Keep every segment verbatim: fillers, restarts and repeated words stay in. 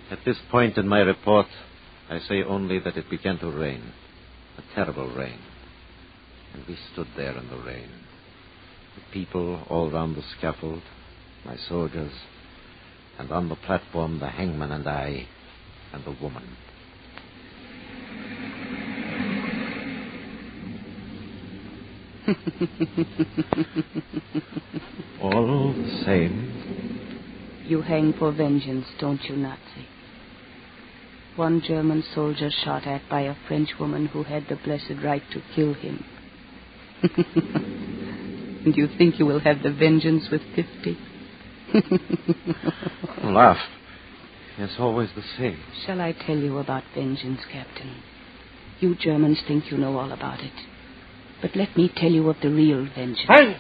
At this point in my report, I say only that it began to rain. A terrible rain. And we stood there in the rain. The people all round the scaffold, my soldiers, and on the platform the hangman and I, and the woman. All the same. You hang for vengeance, don't you, Nazi? One German soldier shot at by a French woman who had the blessed right to kill him. And you think you will have the vengeance with fifty? Laugh. It's always the same. Shall I tell you about vengeance, Captain? You Germans think you know all about it. But let me tell you of the real vengeance. Hey!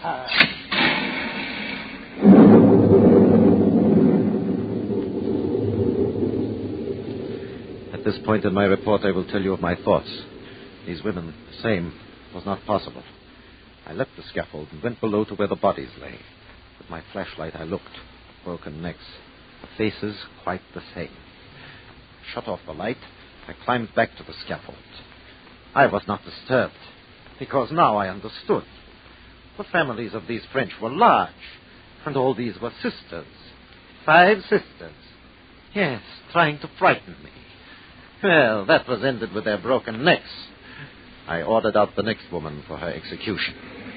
At this point in my report, I will tell you of my thoughts. These women, the same, was not possible. I left the scaffold and went below to where the bodies lay. With my flashlight, I looked. Broken necks, the faces quite the same. Shut off the light, I climbed back to the scaffold. I was not disturbed, because now I understood. The families of these French were large, and all these were sisters. Five sisters. Yes, trying to frighten me. Well, that was ended with their broken necks. I ordered out the next woman for her execution.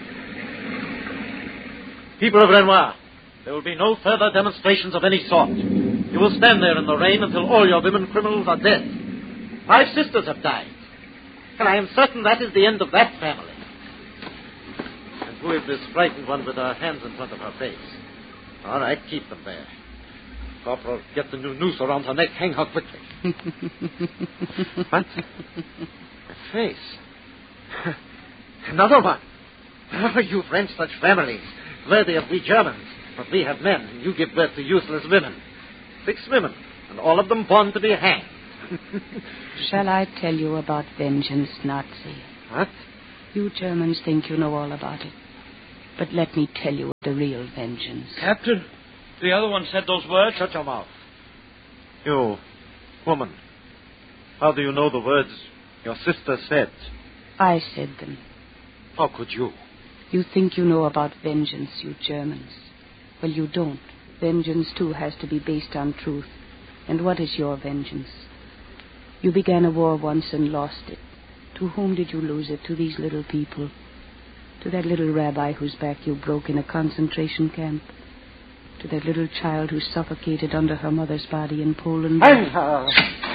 People of Renoir, there will be no further demonstrations of any sort. You will stand there in the rain until all your women criminals are dead. Five sisters have died. And I am certain that is the end of that family. And who is this frightened one with her hands in front of her face? All right, keep them there. Corporal, get the new noose around her neck. Hang her quickly. What? Her face. Another one. Oh, you French, such families. Worthy of we Germans. But we have men, and you give birth to useless women. Six women, and all of them born to be hanged. Shall I tell you about vengeance, Nazi? What? You Germans think you know all about it. But let me tell you the real vengeance. Captain, the other one said those words. Shut your mouth. You, woman, how do you know the words your sister said? I said them. How could you? You think you know about vengeance, you Germans. Well, you don't. Vengeance, too, has to be based on truth. And what is your vengeance? You began a war once and lost it. To whom did you lose it? To these little people? To that little rabbi whose back you broke in a concentration camp? To that little child who suffocated under her mother's body in Poland? Hang her!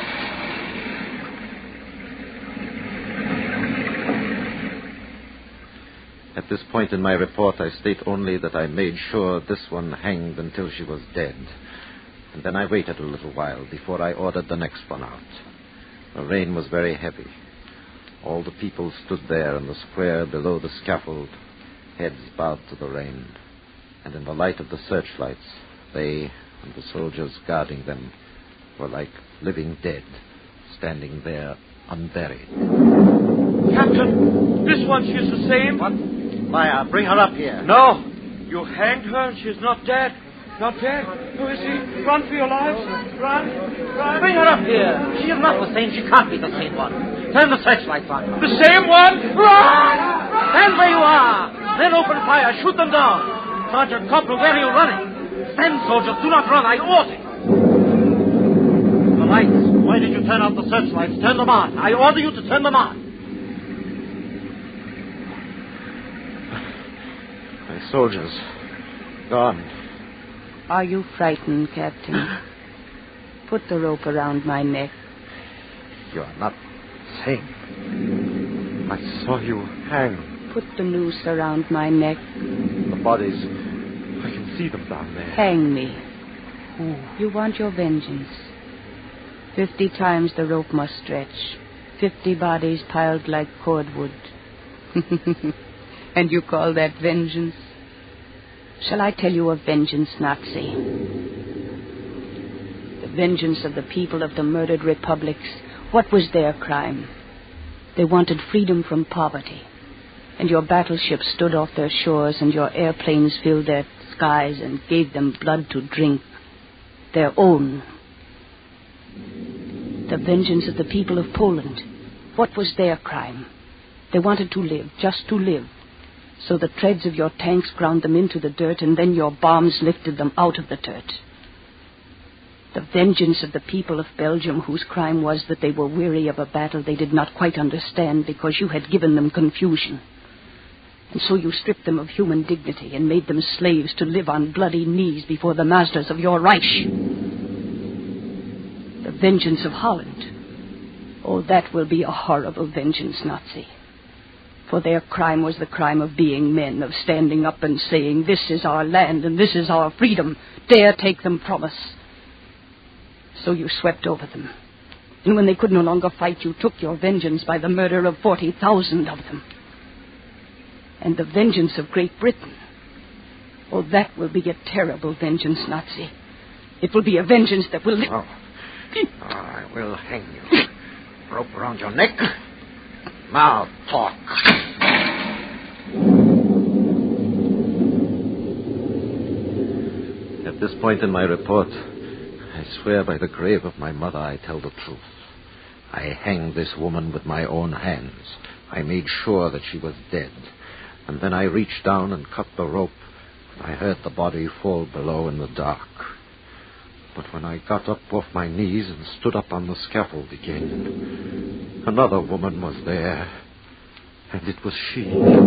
At this point in my report, I state only that I made sure this one hanged until she was dead. And then I waited a little while before I ordered the next one out. The rain was very heavy. All the people stood there in the square below the scaffold, heads bowed to the rain. And in the light of the searchlights, they and the soldiers guarding them were like living dead, standing there unburied. Captain, this one, she's the same. What? Maya, bring her up here. No, you hanged her and she's not dead. Not dead. Who is she? Run for your lives. Run. Run. Bring her up here. She is not the same. She can't be the same one. Turn the searchlights on her. The same one? Run! Stand where you are. Then open fire. Shoot them down. Sergeant Corporal, where are you running? Stand, soldiers. Do not run. I order. The lights. Why did you turn out the searchlights? Turn them on. I order you to turn them on. My soldiers. Gone. Are you frightened, Captain? Put the rope around my neck. You are not sane. I saw you hang. Put the noose around my neck. The bodies. I can see them down there. Hang me. You want your vengeance. Fifty times the rope must stretch. Fifty bodies piled like cordwood. And you call that vengeance? Shall I tell you of vengeance, Nazi? The vengeance of the people of the murdered republics. What was their crime? They wanted freedom from poverty. And your battleships stood off their shores, and your airplanes filled their skies and gave them blood to drink. Their own. The vengeance of the people of Poland. What was their crime? They wanted to live, just to live. So the treads of your tanks ground them into the dirt, and then your bombs lifted them out of the dirt. The vengeance of the people of Belgium, whose crime was that they were weary of a battle they did not quite understand because you had given them confusion. And so you stripped them of human dignity and made them slaves to live on bloody knees before the masters of your Reich. The vengeance of Holland. Oh, that will be a horrible vengeance, Nazi. For their crime was the crime of being men, of standing up and saying, this is our land and this is our freedom. Dare take them from us. So you swept over them. And when they could no longer fight, you took your vengeance by the murder of forty thousand of them. And the vengeance of Great Britain. Oh, that will be a terrible vengeance, Nazi. It will be a vengeance that will... Oh, oh I will hang you. Rope around your neck. Now talk. At this point in my report, I swear by the grave of my mother I tell the truth. I hanged this woman with my own hands. I made sure that she was dead. And then I reached down and cut the rope. I heard the body fall below in the dark. But when I got up off my knees and stood up on the scaffold again, another woman was there. And it was she.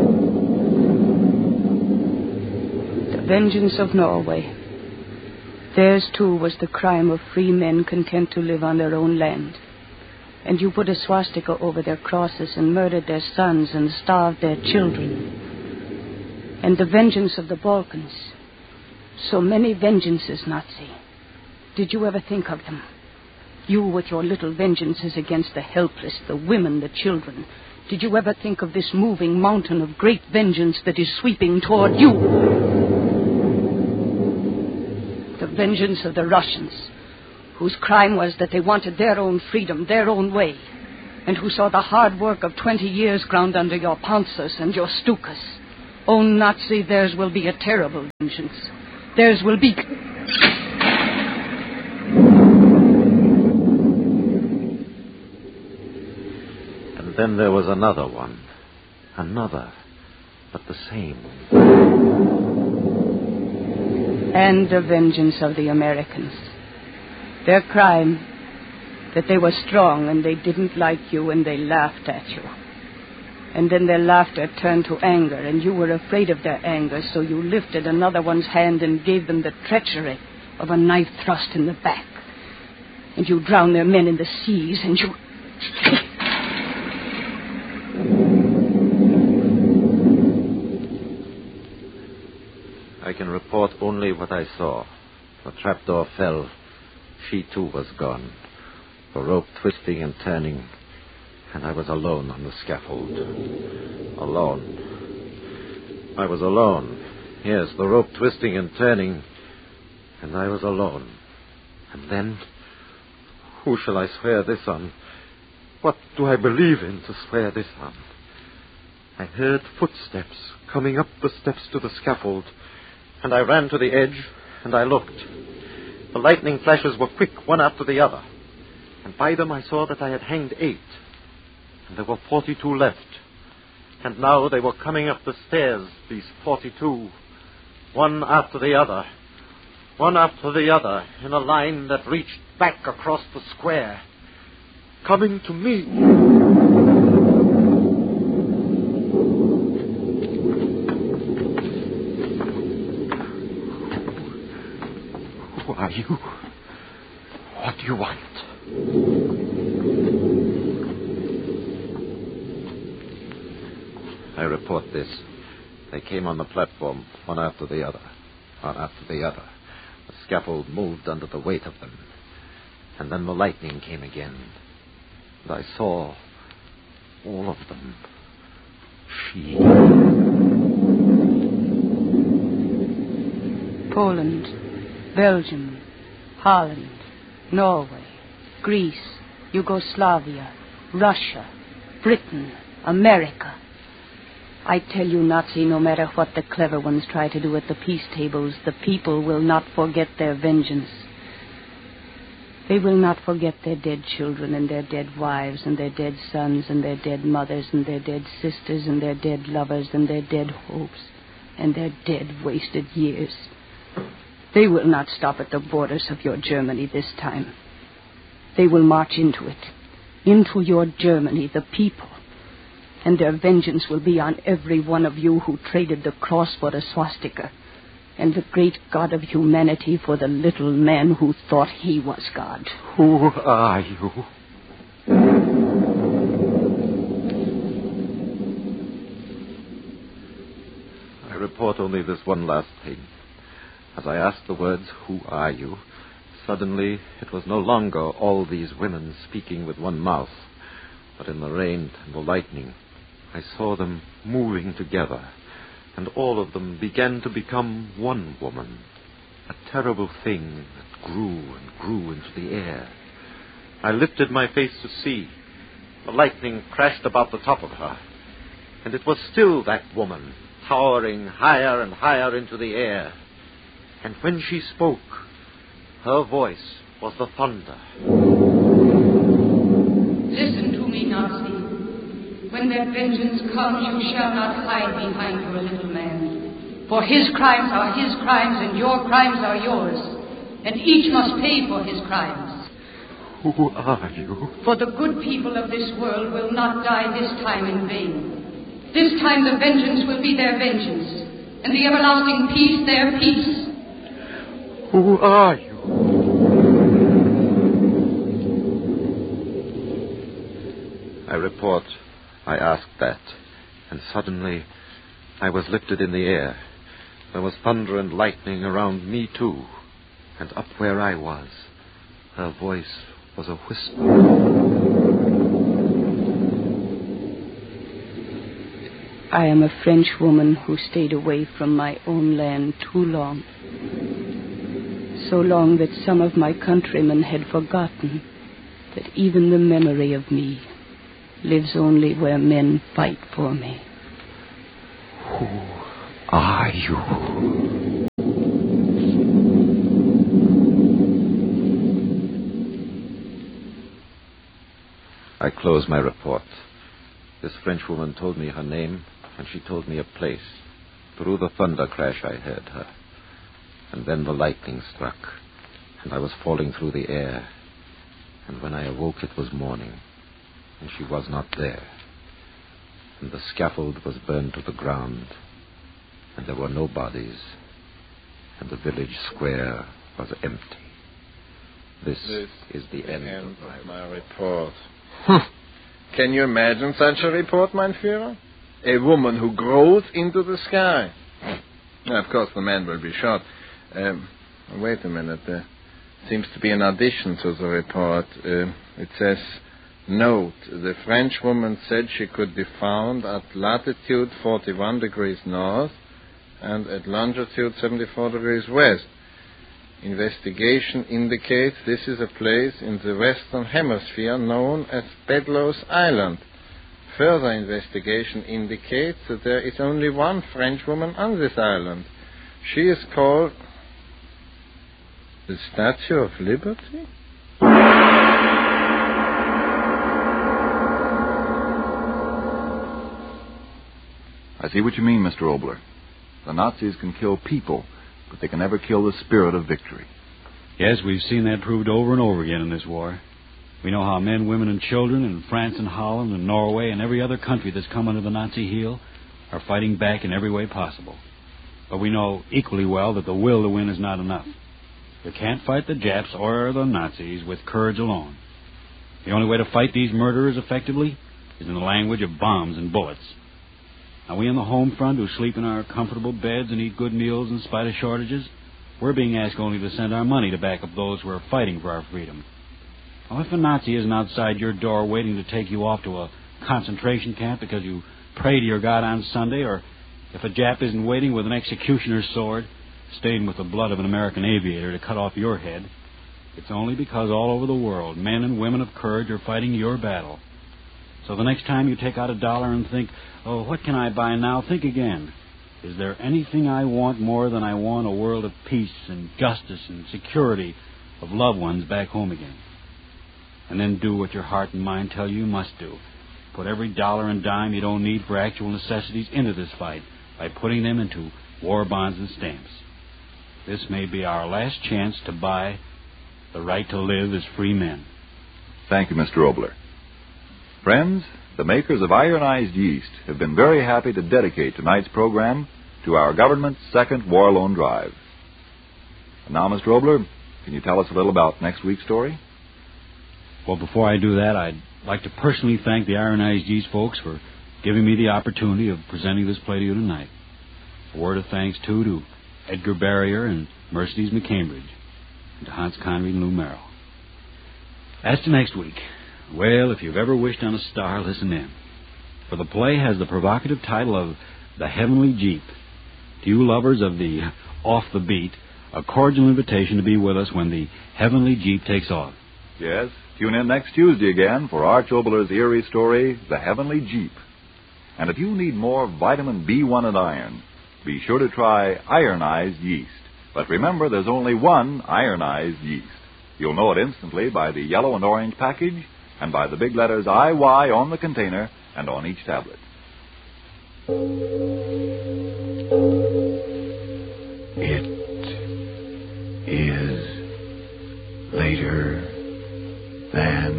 The vengeance of Norway. Theirs, too, was the crime of free men content to live on their own land. And you put a swastika over their crosses and murdered their sons and starved their children. And the vengeance of the Balkans. So many vengeances, Nazi. Did you ever think of them? You with your little vengeances against the helpless, the women, the children. Did you ever think of this moving mountain of great vengeance that is sweeping toward you? The vengeance of the Russians, whose crime was that they wanted their own freedom, their own way, and who saw the hard work of twenty years ground under your Panzers and your Stukas. Oh, Nazi, theirs will be a terrible vengeance. Theirs will be... And then there was another one. Another, but the same. And the vengeance of the Americans. Their crime, that they were strong and they didn't like you and they laughed at you. And then their laughter turned to anger, and you were afraid of their anger, so you lifted another one's hand and gave them the treachery of a knife thrust in the back. And you drowned their men in the seas, and you... I can report only what I saw. The trapdoor fell. She, too, was gone. The rope twisting and turning. And I was alone on the scaffold. Alone. I was alone. Yes, the rope twisting and turning. And I was alone. And then, who shall I swear this on? What do I believe in to swear this on? I heard footsteps coming up the steps to the scaffold. And I ran to the edge, and I looked. The lightning flashes were quick, one after the other. And by them I saw that I had hanged eight. And there were forty-two left. And now they were coming up the stairs, these forty-two, one after the other, one after the other, in a line that reached back across the square, coming to me. Who are you? What do you want? I report this. They came on the platform, one after the other, one after the other. The scaffold moved under the weight of them. And then the lightning came again. And I saw all of them. She. Poland, Belgium, Holland, Norway, Greece, Yugoslavia, Russia, Britain, America. I tell you, Nazi, no matter what the clever ones try to do at the peace tables, the people will not forget their vengeance. They will not forget their dead children and their dead wives and their dead sons and their dead mothers and their dead sisters and their dead lovers and their dead hopes and their dead wasted years. They will not stop at the borders of your Germany this time. They will march into it, into your Germany, the people. And their vengeance will be on every one of you who traded the cross for the swastika, and the great God of humanity for the little man who thought he was God. Who are you? I report only this one last thing. As I asked the words, "Who are you?" suddenly it was no longer all these women speaking with one mouth, but in the rain and the lightning, I saw them moving together, and all of them began to become one woman, a terrible thing that grew and grew into the air. I lifted my face to see. The lightning crashed about the top of her, and it was still that woman, towering higher and higher into the air. And when she spoke, her voice was the thunder. Listen to me, Nazi. When their vengeance comes, you shall not hide behind your little man. For his crimes are his crimes, and your crimes are yours. And each must pay for his crimes. Who are you? For the good people of this world will not die this time in vain. This time the vengeance will be their vengeance, and the everlasting peace their peace. Who are you? I report, I asked that, and suddenly I was lifted in the air. There was thunder and lightning around me, too, and up where I was, her voice was a whisper. I am a French woman who stayed away from my own land too long. So long that some of my countrymen had forgotten that even the memory of me lives only where men fight for me. Who are you? I close my report. This Frenchwoman told me her name, and she told me a place. Through the thunder crash I heard her. And then the lightning struck, and I was falling through the air. And when I awoke, it was morning, and she was not there. And the scaffold was burned to the ground, and there were no bodies, and the village square was empty. This, this is the, the end, end of my, of my report. Hm. Can you imagine such a report, mein Führer? A woman who grows into the sky. Of course, the man will be shot. Um, wait a minute. There seems to be an addition to the report. Uh, it says, note, the French woman said she could be found at latitude forty-one degrees north and at longitude seventy-four degrees west. Investigation indicates this is a place in the Western Hemisphere known as Bedloes Island. Further investigation indicates that there is only one Frenchwoman on this island. She is called the Statue of Liberty? I see what you mean, Mister Obler. The Nazis can kill people, but they can never kill the spirit of victory. Yes, we've seen that proved over and over again in this war. We know how men, women, and children in France and Holland and Norway and every other country that's come under the Nazi heel are fighting back in every way possible. But we know equally well that the will to win is not enough. You can't fight the Japs or the Nazis with courage alone. The only way to fight these murderers effectively is in the language of bombs and bullets. Now, we on the home front who sleep in our comfortable beds and eat good meals in spite of shortages, we're being asked only to send our money to back up those who are fighting for our freedom. Well, if a Nazi isn't outside your door waiting to take you off to a concentration camp because you pray to your God on Sunday, or if a Jap isn't waiting with an executioner's sword, stained with the blood of an American aviator, to cut off your head, it's only because all over the world, men and women of courage are fighting your battle. So the next time you take out a dollar and think, oh, what can I buy now? Think again. Is there anything I want more than I want a world of peace and justice and security of loved ones back home again. And then do what your heart and mind tell you you must do. Put every dollar and dime you don't need for actual necessities into this fight by putting them into war bonds and stamps. This may be our last chance to buy the right to live as free men. Thank you, Mister Obler. Friends, the makers of ironized yeast have been very happy to dedicate tonight's program to our government's second war loan drive. And now, Mister Obler, can you tell us a little about next week's story? Well, before I do that, I'd like to personally thank the Ironized Yeast folks for giving me the opportunity of presenting this play to you tonight. A word of thanks, too, to Edgar Barrier and Mercedes McCambridge, and to Hans Conried and Lou Merrill. As to next week, well, if you've ever wished on a star, listen in. For the play has the provocative title of The Heavenly Jeep. To you lovers of the off the beat, a cordial invitation to be with us when the Heavenly Jeep takes off. Yes, tune in next Tuesday again for Arch Obler's eerie story, The Heavenly Jeep. And if you need more vitamin B one and iron, be sure to try ironized yeast. But remember, there's only one ironized yeast. You'll know it instantly by the yellow and orange package and by the big letters I Y on the container and on each tablet. It is later than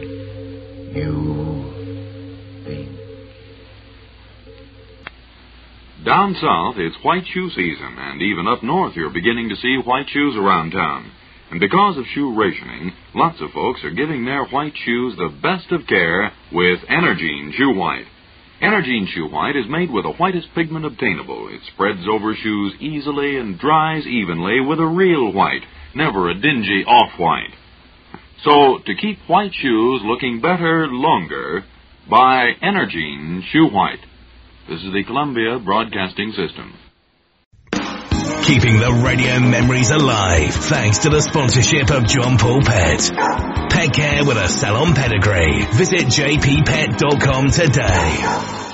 you think. Down south, it's white shoe season, and even up north you're beginning to see white shoes around town. And because of shoe rationing, lots of folks are giving their white shoes the best of care with Energine Shoe White. Energine Shoe White is made with the whitest pigment obtainable. It spreads over shoes easily and dries evenly with a real white, never a dingy off-white. So, to keep white shoes looking better longer, buy Energine Shoe White. This is the Columbia Broadcasting System. Keeping the radio memories alive thanks to the sponsorship of John Paul Pet. Pet care with a salon pedigree. Visit j p pet dot com today.